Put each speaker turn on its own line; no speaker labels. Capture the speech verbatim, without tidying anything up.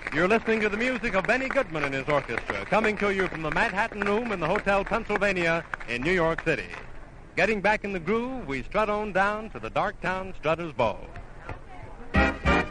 You're listening to the music of Benny Goodman and his orchestra, coming to you from the Manhattan Room in the Hotel Pennsylvania in New York City. Getting back in the groove, we strut on down to the Darktown Strutter's Ball.